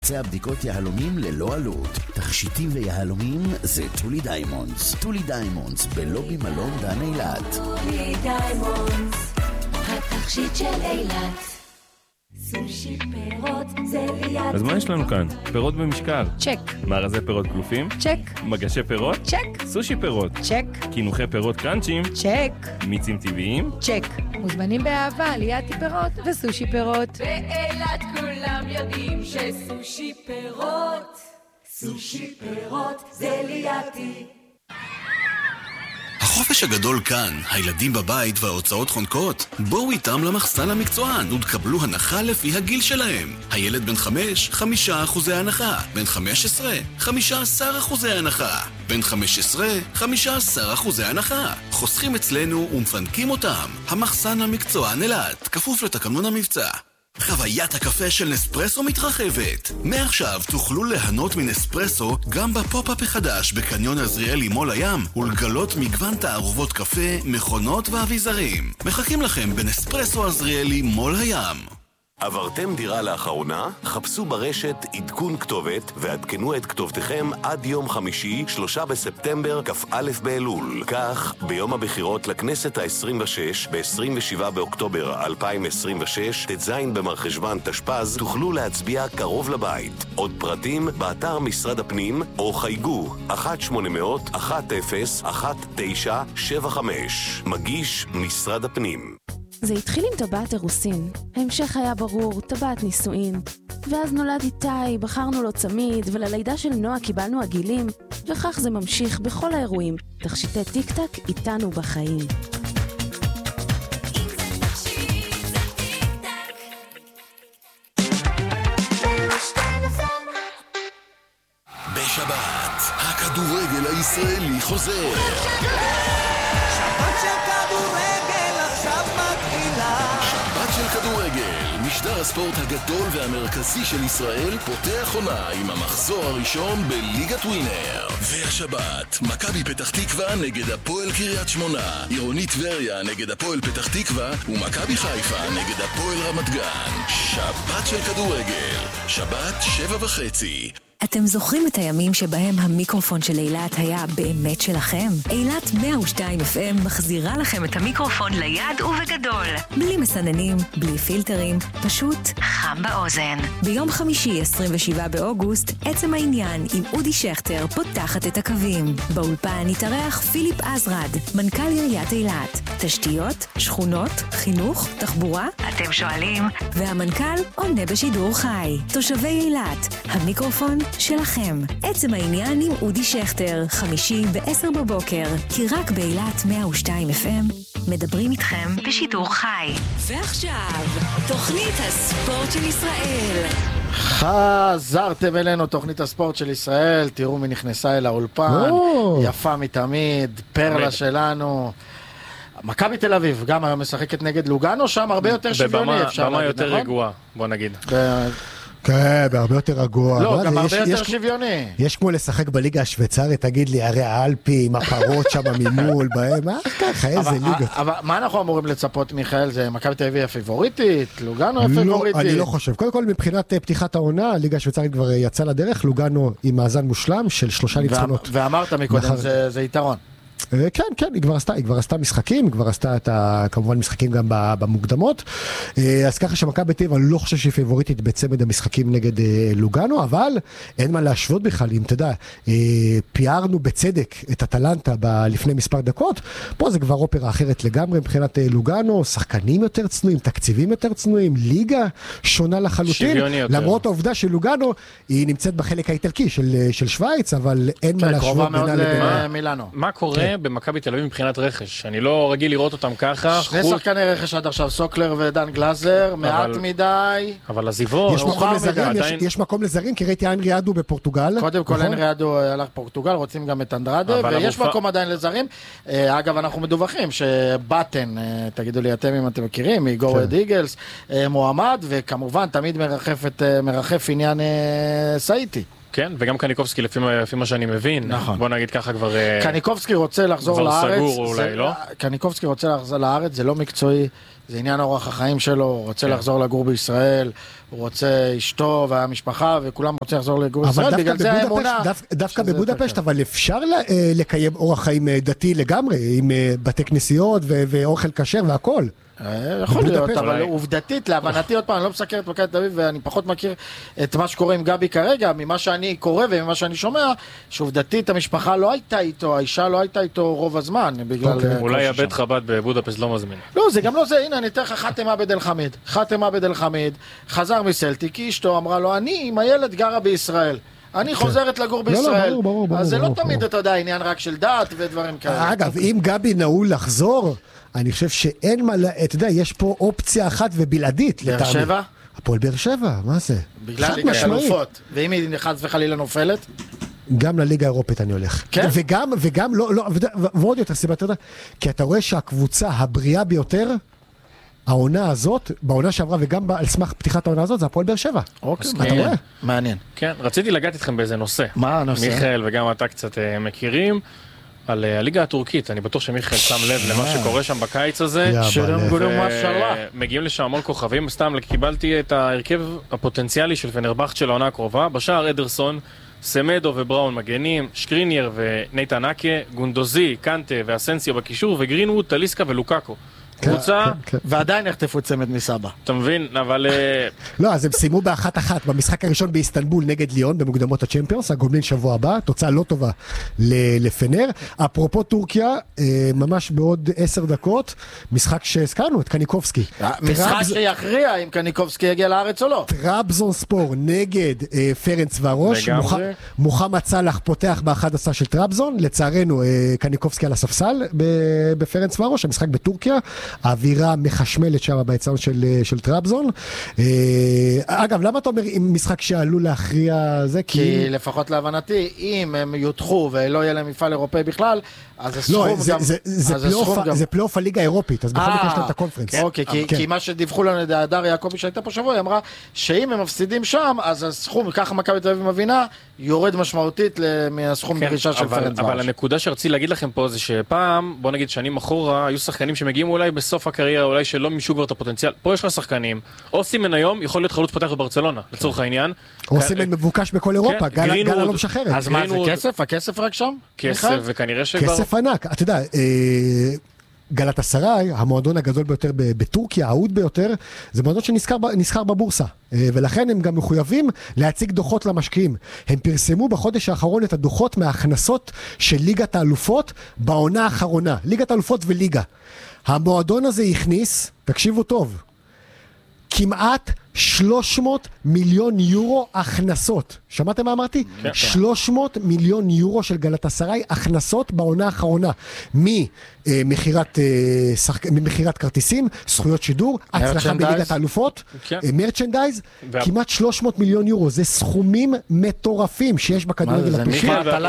לבצע בדיקות יהלומים ללא עלות. תכשיטים ויהלומים זה טולי דיימונדס. טולי דיימונדס בלובי מלון דן אילת. טולי דיימונדס, התכשיט של אילת. סושי פירות זה ליד. אז מה יש לנו כאן? פירות במשקל. צ'ק. מארזי פירות כלופים? צ'ק. מגשי פירות? צ'ק. סושי פירות? צ'ק. קינוחי פירות קרנצ'ים? צ'ק. מיצים טבעיים? צ'ק. מוזמנים באהבה ליד פירות וסושי פירות. באילת כולם יודעים שסושי פירות, סושי פירות זה לידי. החופש הגדול כאן, הילדים בבית וההוצאות חונקות. בואו איתם למחסן המקצוען ותקבלו הנחה לפי הגיל שלהם. הילד בן 5, 5% הנחה. בן 15, 15% הנחה. בן 15, 15% הנחה. חוסכים אצלנו ומפנקים אותם. המחסן המקצוען אילת, כפוף לתקנון המבצע. חוויית הקפה של נספרסו מתרחבת. מעכשיו תוכלו ליהנות מנספרסו גם בפופ-אפ החדש בקניון עזריאלי מול הים ולגלות מגוון תערובות קפה, מכונות ואביזרים. מחכים לכם בנספרסו עזריאלי מול הים. עברתם דירה לאחרונה? חפשו ברשת עדכון כתובת ועדכנו את כתובתכם עד יום חמישי, 3 בספטמבר, כ"א באלול. כך, ביום הבחירות לכנסת ה-26, ב-27 באוקטובר 2026, ט"ז במרחשוון תשפ"ז, תוכלו להצביע קרוב לבית. עוד פרטים באתר משרד הפנים או חייגו 1-800-10-1975. מגיש משרד הפנים. זה התחיל עם טבעת אירוסין, ההמשך היה ברור, טבעת נישואין. ואז נולד איתי, בחרנו לו צמיד, וללידה של נועה קיבלנו עגילים, וכך זה ממשיך בכל האירועים. תכשיטי טיק טק איתנו בחיים. בשבת, הכדורגל הישראלי חוזר. שבת של כדורגל עכשיו מתחילה. שבת של כדורגל, משדר הספורט הגדול והמרכזי של ישראל, פותח עונה עם המחזור הראשון בליגת ווינר. והשבת, מכבי פתח תקווה נגד הפועל קריית שמונה, עירונית טבריה נגד הפועל פתח תקווה, ומכבי חיפה נגד הפועל רמת גן. שבת של כדורגל, שבת 7:30. אתם זוכרים את הימים שבהם המיקרופון של אילת היה באמת שלכם? אילת 102 FM מחזירה לכם את המיקרופון ליד ובגדול. בלי מסננים, בלי פילטרים, פשוט חם באוזן. ביום חמישי 27 באוגוסט, עצם העניין עם אודי שכטר פותחת את הקווים. באולפן התארח פיליפ עזרד, מנכ"ל עיריית אילת. תשתיות, שכונות, חינוך, תחבורה? אתם שואלים? והמנכ"ל עונה בשידור חי. תושבי אילת, המיקרופון שלכם. עצם העניין עם אודי שכטר, חמישי ב-10 בבוקר, כי רק באילת 102 FM מדברים איתכם בשידור חי. ועכשיו, תוכנית הספורט של ישראל. חזרתם אלינו, תוכנית הספורט של ישראל. תראו מי נכנסה אל האולפן, יפה מתמיד, פרלה שלנו. מכבי תל אביב גם היום משחקת נגד לוגאנו, שם הרבה יותר שוויוני, אפשר להגיד, במה יותר נכון? רגועה, בוא נגיד. כן, בהרבה יותר רגוע. לא, גם הרבה יותר שוויוני. יש כמו לשחק בליגה השוויצרית, תגיד לי, הרי האלפים, הפרות שם ממול, בהם, ככה, איזה ליגה. אבל מה אנחנו אמורים לצפות, מיכאל? זה מכבי תל אביב הפיבוריטית? לוגאנו הפיבוריטית? לא, אני לא חושב. קודם כל, מבחינת פתיחת העונה, הליגה השוויצרית כבר יצאה לדרך, לוגאנו עם מאזן מושלם של 3 ניצחונות. ואמרת מקודם, זה יתרון. כן, כן, היא כבר עשתה משחקים, היא כבר עשתה כמובן משחקים גם במוקדמות, אז ככה שמכבי תל אביב, אני לא חושב שהיא פיבוריטית בצמד המשחקים נגד לוגאנו, אבל אין מה להשוות בכלל, אם תדע, פיארנו בצדק את אטלנטה לפני מספר דקות, פה זה כבר אופרה אחרת לגמרי מבחינת לוגאנו, שחקנים יותר צנועים, תקציבים יותר צנועים, ליגה שונה לחלוטין, למרות העובדה שלוגאנו היא נמצאת בחלק האיטלקי של שוויץ, אבל אין מה להשוות בינה לבינה. מה קורה במכבי תל אביב מבחינת רכש? אני לא רגיל לראות אותם ככה. שני שחקני רכש עד עכשיו, סוקלר ודן גלזר, מעט מדי. אבל עזיבו, יש מקום לזרים, כי ראיתי אנרי אדו בפורטוגל. קודם כל אנרי אדו הלך פורטוגל, רוצים גם את אנדרדה, ויש מקום עדיין לזרים. אגב, אנחנו מדווחים שבטן, תגידו לי אתם אם אתם מכירים, מגורד איגלס, מועמד, וכמובן תמיד מרחף עניין סאיטי. כן, וגם קניקובסקי לפי מה שאני מבין. נכון. בוא נגיד ככה כבר... קניקובסקי רוצה לחזור לארץ. כבר סגור אולי, לא? קניקובסקי רוצה לחזור לארץ, זה לא מקצועי, זה עניין אורח החיים שלו, הוא רוצה לחזור לגור בישראל, הוא רוצה אשתו והמשפחה, וכולם רוצים לחזור לגור בישראל, בגלל זה האמונה. דווקא בבודפשט, אבל אפשר לקיים אורח חיים דתי לגמרי, עם בתי כנסיות ואוכל כשר והכל. יכול להיות, אבל עובדתית, להבנתי עוד פעם, אני לא מסקר את מכבי תל אביב, ואני פחות מכיר את מה שקורה עם גבי כרגע, ממה שאני קורא וממה שאני שומע, שעובדתית המשפחה לא הייתה איתו, האישה לא הייתה איתו רוב הזמן, בגלל... אולי הבית חב"ד בבודפשט לא מזמין. לא, זה גם לא זה, הנה, אני אתן לך חאתם עבד אל חמיד. חאתם עבד אל חמיד, חזר מסלטיק, כי אשתו אמרה לו, אני עם הילד גרה בישראל. אני חוזרת לגור בישראל. אז זה לא תמיד, אתה יודע, עניין רק של דת ודברים כאלה. אגב, אם גבי נעול לחזור, אני חושב שאין מה, אתה יודע, יש פה אופציה אחת ובלעדית. באר שבע? הפועל באר שבע, מה זה? בגלל ליגת האלופות. ואם היא חס וחלילה נופלת? גם לליגה האירופית אני הולך. כן? וגם, לא, ועוד יותר סיבה, אתה יודע, כי אתה רואה שהקבוצה הבריאה ביותר, העונה הזאת, בעונה שעברה וגם על סמך פתיחת העונה הזאת, זה הפועל באר שבע. אוקיי, אתה רואה? מעניין. כן, רציתי לגעת איתכם באיזה נושא. מה הנושא? מיכאל וגם אתה קצת מכירים. על הליגה הטורקית, אני בטוח שמיכאל שם לב למה שקורה שם בקיץ הזה. מגיעים לשם המון כוכבים, סתם קיבלתי את ההרכב הפוטנציאלי של פנרבכט של העונה הקרובה, בשער אדרסון, סמדו ובראון מגנים, שקרינייר ונייטן אקה, גונדוזי, קנטה ואסנסיו בקישור, וגרינווד, טליסקה ולוקאקו. קבוצה, ועדיין נחטפו צמד מסבא. אתה מבין, אבל... לא, אז הם סיימו ב1-1 במשחק הראשון באיסטנבול נגד ליון במוקדמות הצ'מפיונס, הגומלין שבוע הבא, תוצאה לא טובה לפנר. אפרופו טורקיה, ממש בעוד 10 דקות, משחק שהזכרנו, את קניקובסקי. משחק שיכריע אם קניקובסקי יגיע לארץ או לא. טרבזונספור נגד פרנץ ורוש, מוחמד סלאח פותח ב11 של טרבזון, לצערנו קניקובסקי על הספסל בפרנץ ורוש, המשחק בטורקיה. האווירה מחשמלת שם באצטדיון של טרבזון. אגב, למה אתה אומר עם משחק שעלול להכריע זה? כי לפחות להבנתי, אם הם יודחו ולא יהיה להם מפעל אירופאי בכלל, אז הסכום גם... זה פלייאוף הליגה האירופית, אז בכל מקרה יש להם את הקונפרנס. אוקיי, כי מה שדיווחו לנו דריה יעקבי שהייתה פה שבוע, היא אמרה שאם הם מפסידים שם, אז הסכום, ככה מכבי תל אביב מבינה, יורד משמעותית מהסכום דרישה של פרנץ ורוש. אבל הנקודה שרציתי להגיד לכם פה זה שפעם, בוא נגיד שנים אחורה, היו שחקנים שמגיעים אולי בסוף הקריירה, אולי שלא מישהו כבר את הפוטנציאל. פה יש לך שחקנים. אוסימן היום יכול להיות חלוץ פותח בברצלונה, לצורך העניין. אוסימן מבוקש בכל אירופה, גלה לא משחררת. אז מה, זה כסף? הכסף רק שם? כסף, וכנראה שכבר... כסף ענק. אתה יודע, גלאטסראי, המועדון הגדול ביותר בטורקיה, האהוד ביותר, זה מועדון שנסחר בבורסה, ולכן הם גם מחויבים להציג דוחות למשקיעים. הם פרסמו בחודש האחרון את הדוחות מההכנסות של ליגת האלופות בעונה האחרונה, ליגת האלופות וליגה. המועדון הזה הכניס, תקשיבו טוב, כמעט 300 מיליון יורו הכנסות. שמעתם מה אמרתי? 300 מיליון יורו של גלאטסראי הכנסות בעונה האחרונה. ממחירת כרטיסים, זכויות שידור, הצלחה בליגת האלופות, מרצ'נדייז, כמעט 300 מיליון יורו. זה סכומים מטורפים שיש בכדורגל הטורקי.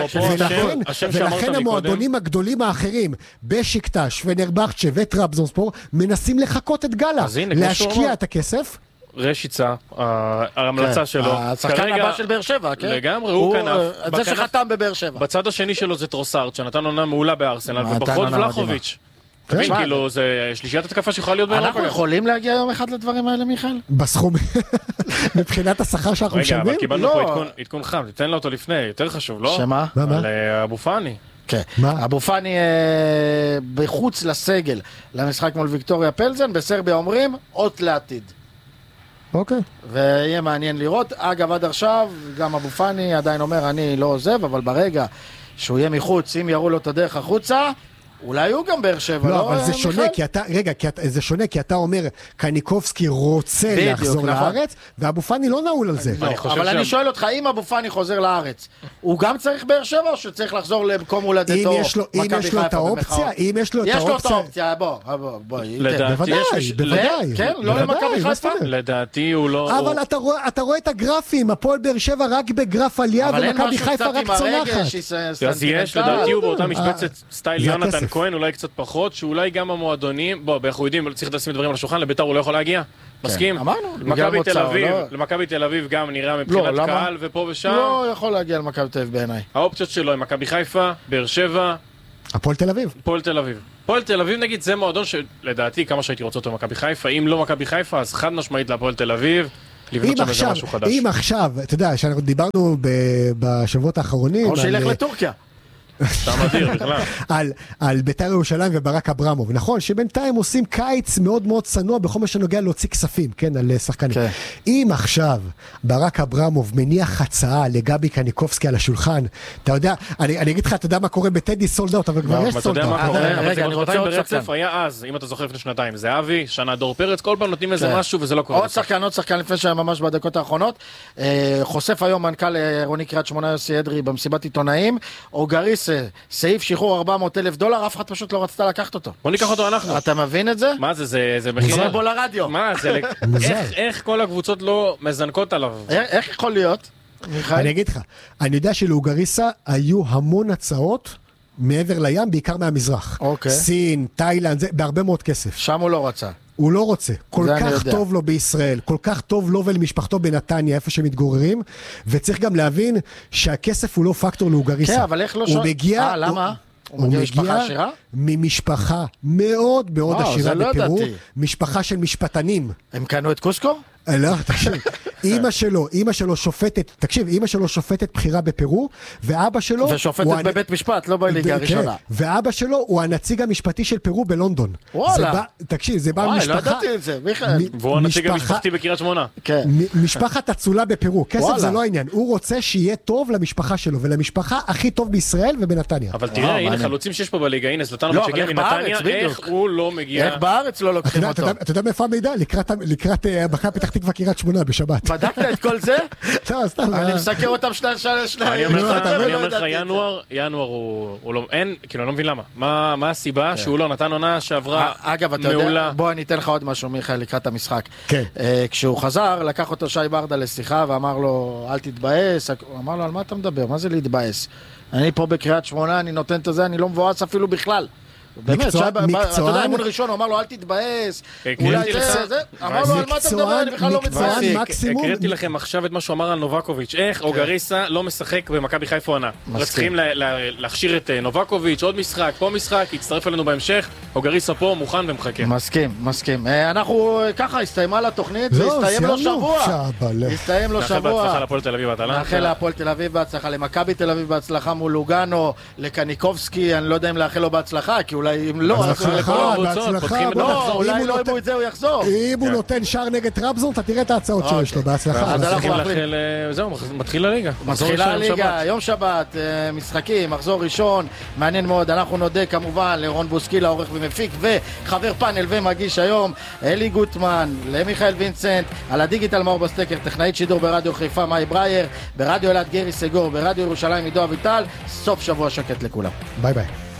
ולכן המועדונים הגדולים האחרים, בשיקטש ונרבכצ'ה וטרבזונספור, מנסים לחכות את גלה, להשקיע את הכסף. רשיצה, ההמלצה שלו. השחקן הבא של באר שבע, כן? לגמרי, הוא כנף. זה שחתם בבאר שבע. בצד השני שלו זה טרוסארד, שנתן עונה מעולה בארסנל, ובחוד ולחוביץ'. תבין, כאילו, זה שלישיית התקפה שיכולה להיות באירופה. אנחנו יכולים להגיע יום אחד לדברים האלה, מיכאל? בסכום, מבחינת השכר שאנחנו משלמים? רגע, אבל קיבלנו פה עדכון חם, תיתן לו אותו לפני, יותר חשוב, לא? שמה? על אבו פאני. כן, אבו פאני בחוץ לסגל, למשחק מול ויקטוריה פלזן, בסרביה אומרים, אות לעתיד. אוקיי. ויהיה מעניין לראות. אגב, עד עכשיו, גם אבו פאני עדיין אומר, אני לא עוזב, אבל ברגע שהוא יהיה מחוץ, אם יראו לו את הדרך החוצה, אולי הוא גם באר שבע, לא? אבל זה שונה, כי אתה, רגע, זה שונה, כי אתה אומר, קניקובסקי רוצה לחזור לארץ, ואבו פאני לא נעול על זה. אבל אני שואל אותך, אם אבו פאני חוזר לארץ, הוא גם צריך באר שבע, או שצריך לחזור למקום הולדתו? אם יש לו את האופציה, יש לו את האופציה, בוא. בוודאי. כן, לא למכבי חיפה? לדעתי הוא לא... אבל אתה רואה את הגרפים, הפועל באר שבע רק בגרף עלייה, ומכבי חיפה רק צונחת. אז יש, לדעתי הוא באותה משבצת סטייל יונתן לכהן אולי קצת פחות, שאולי גם המועדונים, אנחנו יודעים, צריך לשים דברים על השולחן, לביתר הוא לא יכול להגיע. מסכים? אמרנו. למכבי תל אביב גם נראה מבחינת קהל ופה ושם. לא יכול להגיע למכבי תל אביב בעיניי. האופציות שלו הם מכבי חיפה, באר שבע. הפועל תל אביב. הפועל תל אביב נגיד זה מועדון שלדעתי כמה שהייתי רוצה אותו מכבי חיפה, אם לא מכבי חיפה אז חד משמעית להפועל תל אביב. אם עכשיו, אתה יודע, שאנחנו דיברנו בשבועות האחרונים, או שילך לטורקיה. אתה מדהיר בכלל. על ביתר ירושלים וברק אברמוב. נכון שבינתיים עושים קיץ מאוד מאוד צנוע בכל מה שנוגע להוציא כספים, כן, על שחקנים. אם עכשיו ברק אברמוב מניח הצעה לגבי קניקובסקי על השולחן, אתה יודע, אני אגיד לך, אתה יודע מה קורה בטדי סולדאוט, אבל כבר יש סולדאוט. רגע, אני רוצה ברצף, היה אז, אם אתה זוכר לפני שנתיים, זה אבי, שנה דור פרץ, כל פעם נותנים איזה משהו וזה לא קורה. עוד שחקן לפני שהיה ממש בדקות האחרונות. חושף היום מנכ"ל רוני קריית שמונה יוסי אדרי במסיבת עיתונאים, אוגריס סעיף שחרור $400,000, אף אחד פשוט לא רצתה לקחת אותו. בוא ניקח אותו אנחנו. אתה מבין את זה? מה זה? זה מחיר בו לרדיו. מה זה? איך כל הקבוצות לא מזנקות עליו? איך יכול להיות? אני אגיד לך, אני יודע שלאוגריסה היו המון הצעות מעבר לים, בעיקר מהמזרח. סין, תאילנד, זה בהרבה מאוד כסף. שם הוא לא רצה. הוא לא רוצה, כל כך טוב לו בישראל, כל כך טוב לו ולמשפחתו בנתניה, איפה שמתגוררים, וצריך גם להבין שהכסף הוא לא פקטור לאוגריסה. כן, אבל איך לא הוא מגיע... למה? הוא מגיע ממשפחה מאוד מאוד עשירה בפרו, משפחה של משפטנים. הם קנו את קוסקו? לא, תקשיב, אמא שלו שופטת, תקשיב, אמא שלו שופטת בחירה בפרו, ואבא שלו... ושופטת בבית משפט, לא בליגה הראשונה. ואבא שלו הוא הנציג המשפטי של פרו בלונדון. וואלה. תקשיב, זה בא משפחה... לא ידעתי את זה, מיכאל. והוא הנציג המשפחתי בקריית שמונה. משפחת אצולה בפרו, כסף זה לא העניין, הוא רוצה שיהיה טוב למשפחה שלו, ולמשפחה הכי טוב בישראל ובנתניה. אבל תראה, הנה חלוצים שיש פה בליגה, הנה זלטנוביץ' שהגיע מנתניה, איך הוא לא מגיע? איך בארץ לא לוקחים אותו? אתה יודע מאיפה המידע? לקראת מכבי פתח תקווה קריית שמונה בשבת. בדקת את כל זה? אני מסקר אותם שני... אני אומר לך, ינואר הוא לא... אין, כאילו, אני לא מבין למה. מה הסיבה שהוא לא נתן עונה שעברה מעולה? אגב, אתה יודע, בוא אני אתן לך עוד משהו, מיכאל, לקראת המשחק. כשהוא חזר, לקח אותו שי ברדה לשיחה ואמר לו, אל תתבאס. הוא אמר לו, על מה אתה מדבר? מה זה להתבאס? אני פה בקריית שמונה, אני נותן את זה, אני לא מבואס אפילו בכלל. באמת, אתה יודע, אימון ראשון, הוא אמר לו, אל תתבאס, אולי זה, אמר לו, על מה אתה מדבר, אני בכלל לא מתבאס. הקראתי לכם עכשיו את מה שהוא אמר על נובקוביץ', איך אוגריסה לא משחק במכבי חיפה עונה. צריכים להכשיר את נובקוביץ', עוד משחק, פה משחק, יצטרף אלינו בהמשך, אוגריסה פה מוכן ומחכה. מסכים. אנחנו ככה, הסתיימה לתוכנית, זה הסתיים לו שבוע. הסתיים לו שבוע. נאחל להפועל תל אביב בהצלחה. נאחל להפועל תל אביב בהצלחה, למכבי תל אביב בהצלחה מול לוגאנו, לקניקובסקי, אני לא יודע אם לאחל לו בהצלחה, כי אולי אם לא, בהצלחה, אולי לא אם זה הוא יחזור. אם הוא נותן שער נגד טרבזון, אתה תראה את ההצעות שיש לו, בהצלחה. זהו, מתחיל הליגה. מתחילה הליגה, יום שבת, משחקים, מחזור ראשון, מעניין מאוד. אנחנו נודה כמובן לרון בוסקילה, עורך ומפיק, וחבר פאנל ומגיש היום, אלי גוטמן, למיכאל וינסנט, על הדיגיטל מאור בסטקר, טכנאית שידור ברדיו חיפה, מאי ברייר, ברדיו אלעד גרי סגור, ברדיו ירושלים עידו אביטל. סוף שבוע שקט לכולם. ביי ביי.